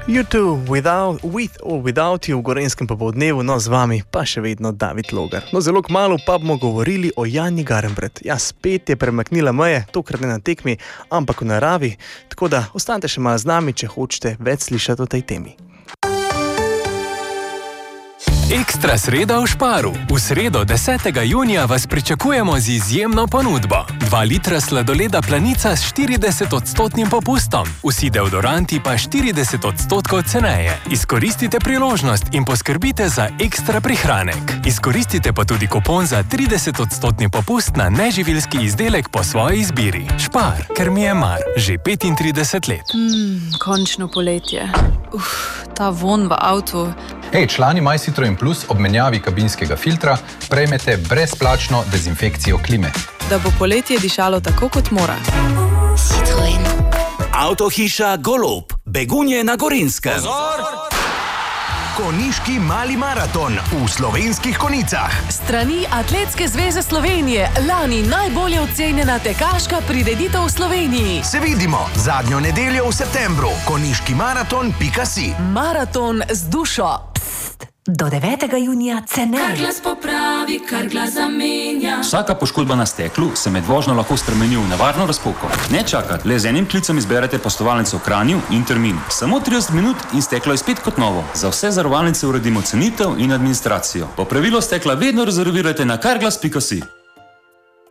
YouTube, with or without you v Gorenjskem popoldnevu, no z vami pa še vedno David Logar. No zelo kmalu pa bomo govorili o Jani Garnbret. Ja, spet je premaknila meje, tokrat ne na tekmi, ampak v naravi, tako da ostanite še malo z nami, če hočete več slišati o tej temi. Ekstra sreda v Šparu. V sredo 10. junija vas pričakujemo z izjemno ponudbo. 2 litra sladoleda Planica s 40% popustom. Vsi deodoranti pa 40% ceneje. Izkoristite priložnost in poskrbite za ekstra prihranek. Izkoristite pa tudi kupon za 30% popust na neživilski izdelek po svoji izbiri. Špar, ker mi je mar. Že 35 let. Končno poletje. Ta von v avtu. Hej, člani MyCitroen Plus ob menjavi kabinskega filtra prejmete brezplačno dezinfekcijo klime. Da bo poletje dišalo tako, kot mora. Citroen. Avtohiša Golob, Begunje na Gorenjskem. Konjiški mali maraton v Slovenskih Konjicah. Strani Atletske zveze Slovenije, lani najbolje ocenjena tekaška prireditev v Sloveniji. Se vidimo zadnjo nedeljo v septembru. Konjiškimaraton.si. Maraton z dušo. Do 9. junija ceneje. Kar glas popravi, kar glas zamenja. Vsaka poškodba na steklu se med vožnjo lahko spremeni v nevarno razpoko. Ne čakati, le z enim klicem izberete postovalnico v Kranju in termin. Samo 30 minut in steklo je spet kot novo. Za vse zavarovalnice uredimo cenitev in administracijo. Po pravilu stekla vedno rezervirajte na karglas.si.